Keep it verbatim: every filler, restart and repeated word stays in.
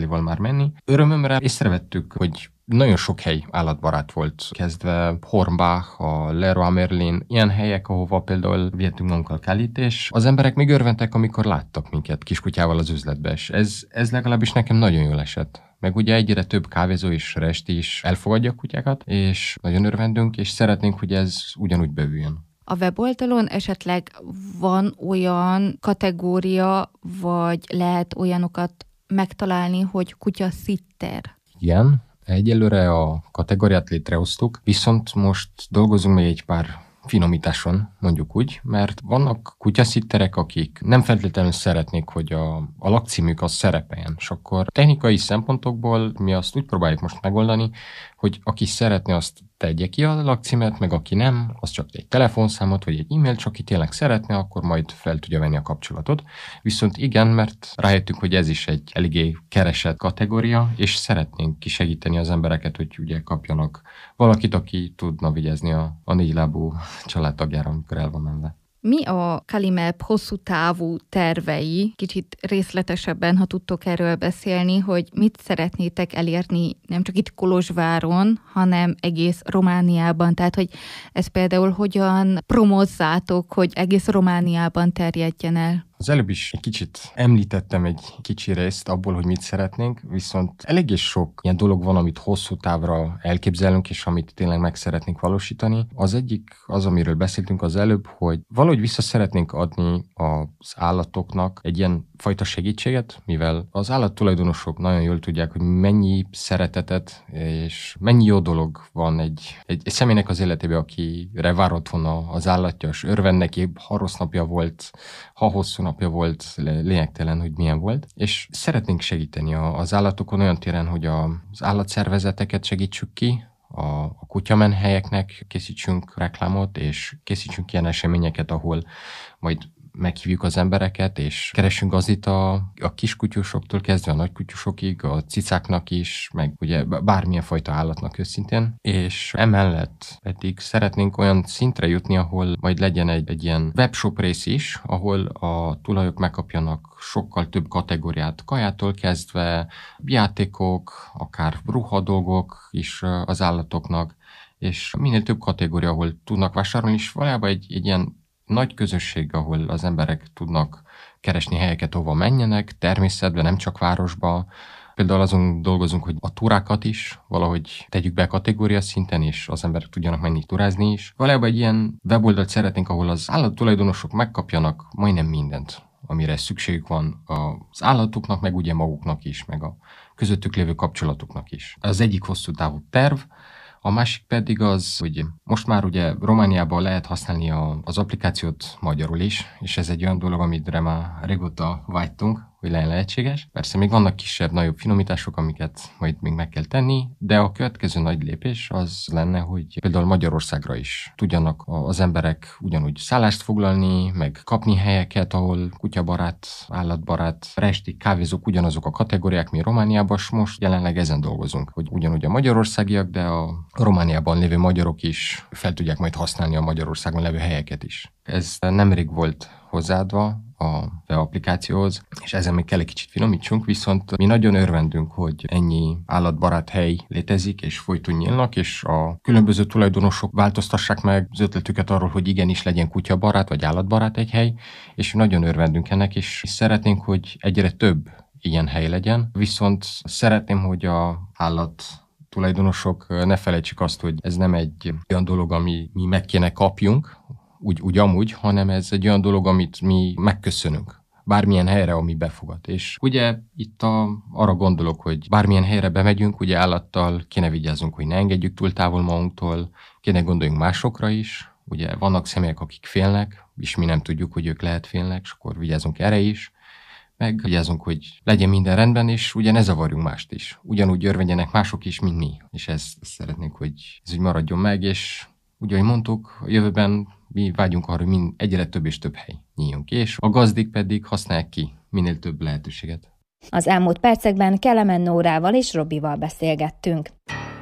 Szálival már menni. Örömömre észrevettük, hogy nagyon sok hely állatbarát volt, kezdve Hornbach, a Leroy Merlin, ilyen helyek, ahova például vihetünk magunkkal Kellyt, és az emberek még örventek, amikor láttak minket kiskutyával az üzletbe, és ez, ez legalábbis nekem nagyon jól esett. Meg ugye egyre több kávézó és resti is elfogadja a kutyákat, és nagyon örvendünk, és szeretnénk, hogy ez ugyanúgy bővüljön. A weboldalon esetleg van olyan kategória, vagy lehet olyanokat megtalálni, hogy kutya-szitter? Igen, egyelőre a kategóriát létrehoztuk, viszont most dolgozunk még egy pár finomításon, mondjuk úgy, mert vannak kutyaszitterek, akik nem feltétlenül szeretnék, hogy a, a lakcímük az szerepeljen, és akkor technikai szempontokból mi azt úgy próbáljuk most megoldani, hogy aki szeretne, azt tegye ki a lakcímet, meg aki nem, az csak egy telefonszámot, vagy egy e-mailt, csak aki tényleg szeretne, akkor majd fel tudja venni a kapcsolatot. Viszont igen, mert rájöttünk, hogy ez is egy eléggé keresett kategória, és szeretnénk kisegíteni az embereket, hogy ugye kapjanak valakit, aki tudna vigyázni a, a négylábú családtagjára, amikor el van menve. Mi a Calimap hosszú távú tervei? Kicsit részletesebben, ha tudtok erről beszélni, hogy mit szeretnétek elérni nem csak itt Kolozsváron, hanem egész Romániában. Tehát, hogy ezt például hogyan promozzátok, hogy egész Romániában terjedjen el? Az előbb is egy kicsit említettem egy kicsi részt abból, hogy mit szeretnénk, viszont eléggé sok ilyen dolog van, amit hosszú távra elképzelünk, és amit tényleg meg szeretnénk valósítani. Az egyik az, amiről beszéltünk az előbb, hogy valahogy vissza szeretnénk adni az állatoknak egy ilyen fajta segítséget, mivel az állattulajdonosok nagyon jól tudják, hogy mennyi szeretetet és mennyi jó dolog van egy, egy, egy személynek az életében, akire vár otthon az állatja, és örvend neki, ha rossz napja volt, ha hosszú napja volt, lényegtelen, hogy milyen volt. És szeretnénk segíteni az állatokon olyan téren, hogy az állatszervezeteket segítsük ki, a, a kutyamenhelyeknek készítsünk reklámot, és készítsünk ilyen eseményeket, ahol majd meghívjuk az embereket, és keresünk gazdit a, a kiskutyusoktól kezdve a nagykutyusokig, a cicáknak is, meg ugye bármilyen fajta állatnak őszintén, és emellett pedig szeretnénk olyan szintre jutni, ahol majd legyen egy, egy ilyen webshop rész is, ahol a tulajok megkapjanak sokkal több kategóriát, kajától kezdve, játékok, akár ruhadolgok is az állatoknak, és minél több kategória, ahol tudnak vásárolni, és valójában egy, egy ilyen nagy közösség, ahol az emberek tudnak keresni helyeket, hova menjenek, természetben, nem csak városba. Például azon dolgozunk, hogy a túrákat is valahogy tegyük be kategória szinten, és az emberek tudjanak menni turázni is. Valójában egy ilyen weboldalt szeretnénk, ahol az állattulajdonosok megkapjanak majdnem mindent, amire szükségük van az állatoknak, meg ugye maguknak is, meg a közöttük lévő kapcsolatuknak is. Az egyik hosszú távú terv. A másik pedig az, hogy most már ugye Romániában lehet használni a, az applikációt magyarul is, és ez egy olyan dolog, amire már régóta vágytunk, hogy legyen lehetséges. Persze még vannak kisebb, nagyobb finomítások, amiket majd még meg kell tenni, de a következő nagy lépés az lenne, hogy például Magyarországra is tudjanak az emberek ugyanúgy szállást foglalni, meg kapni helyeket, ahol kutyabarát, állatbarát, resti, kávézók, ugyanazok a kategóriák, mi Romániában, és most jelenleg ezen dolgozunk, hogy ugyanúgy a magyarországiak, de a Romániában lévő magyarok is fel tudják majd használni a Magyarországon lévő helyeket is. Ez nemrég volt hozzáadva a applikációhoz, és ezen még kell egy kicsit finomítsunk, viszont mi nagyon örvendünk, hogy ennyi állatbarát hely létezik, és folyton nyílnak, és a különböző tulajdonosok változtassák meg az ötletüket arról, hogy igenis legyen kutyabarát, vagy állatbarát egy hely, és nagyon örvendünk ennek, és szeretnénk, hogy egyre több ilyen hely legyen, viszont szeretném, hogy a állat tulajdonosok ne felejtsük azt, hogy ez nem egy olyan dolog, ami mi meg kéne kapjunk, úgy, úgy amúgy, hanem ez egy olyan dolog, amit mi megköszönünk bármilyen helyre, ami befogad. És ugye itt a, arra gondolok, hogy bármilyen helyre bemegyünk, ugye állattal kéne vigyázzunk, hogy ne engedjük túl távol magunktól, kéne gondoljunk másokra is. Ugye vannak személyek, akik félnek, és mi nem tudjuk, hogy ők lehet félnek, és akkor vigyázzunk erre is. Meg vigyázzunk, hogy legyen minden rendben, és ugye ne zavarjunk mást is. Ugyanúgy örvendjenek mások is, mint mi. És ezt szeretnénk, hogy ez úgy maradjon meg, és ugye, ahogy mondtuk, a jövőben mi vágyunk arra, hogy egyre több és több hely nyíljon ki, és a gazdik pedig használják ki minél több lehetőséget. Az elmúlt percekben Kelemen Nórával és Robival beszélgettünk.